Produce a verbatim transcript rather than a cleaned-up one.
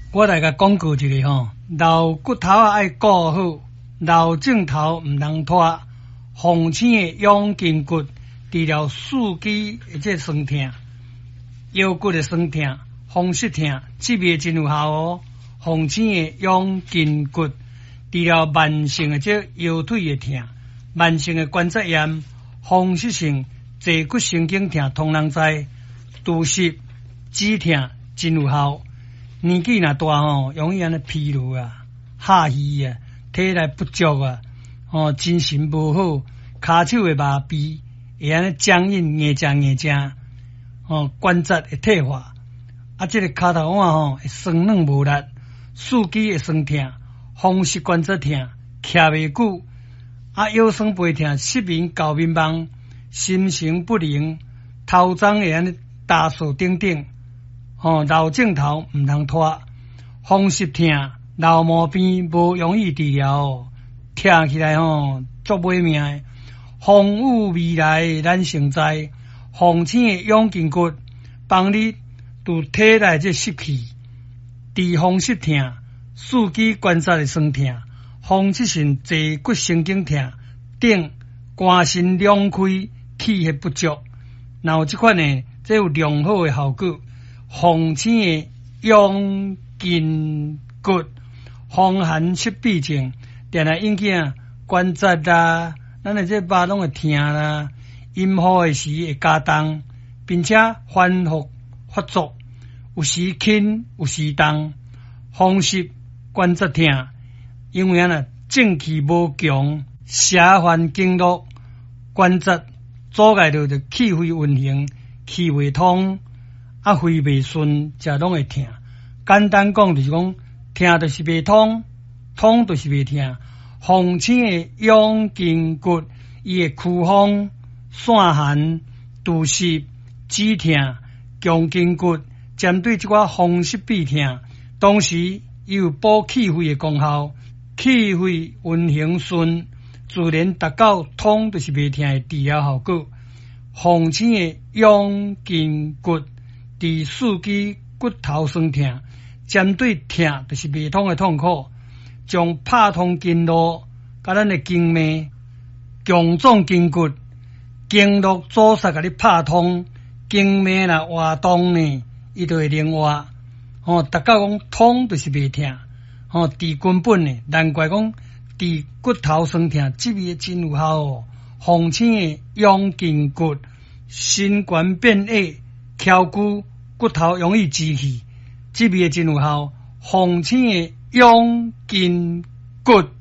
我来甲广告一个吼，老骨头啊爱顾好，老镜头毋通拖。红星的养筋骨，治疗四肢即酸痛、腰骨的酸痛、风湿痛，这味真有效哦。红星的养筋骨，治疗慢性的即腰腿的痛、慢性的关节炎、风湿性坐骨神经痛，通人知。拄湿、止痛真有效。年纪若大吼，容易安尼疲劳啊、下虚啊、体力不足啊，哦，精神无好，骹手会麻痹，会安尼僵硬、硬正硬正，哦，关节会退化，啊，这个骹头腕吼会酸软无力，四肢会酸痛，风湿关节痛，徛袂久，啊，腰酸背痛，失眠、搞迷茫，心神不宁，头鬃会安尼打扫等等。哦，老镜头毋通拖，风湿痛、老毛病无容易治疗哦，听起来吼足买命的。风雨未来咱成知，红星的养筋骨帮你除体内这湿气，治风湿痛、四肢关节的酸痛、风湿性坐骨神经痛等，肝肾两开、气血不足，然后这款呢，这有良好的效果。红星的养筋骨，风寒湿痹症，定来引起啊关节啦，咱的这肉拢会痛啦，阴雨的时会加重，并且反复发作，有时轻，有时重，风湿关节痛，因为啊正气无强，邪烦经络，关节阻碍着着气血运行，气未通。啊，肺袂顺，则拢会痛。简单讲就是讲，痛就是袂通，通就是袂痛。红星的养筋骨，伊会驱风、散寒、除湿、止痛、强筋骨，针对这款风湿痹痛，同时伊有补气血的功效，气血运行顺，自然达到通就是袂痛的治疗效果。红星的养筋骨。治四肢骨头酸痛，针对痛就是未通的痛苦，将拍通经络，甲咱的经脉、强壮筋骨、经络阻塞，甲你拍通，经脉若活动呢，伊就会灵活。哦，达到讲通就是未痛，哦，治根本呢，难怪讲治骨头酸痛，这味真有效哦。红星的养筋骨，心肝变矮。翘骨骨头容易积气，这味真有效。红星的养筋骨。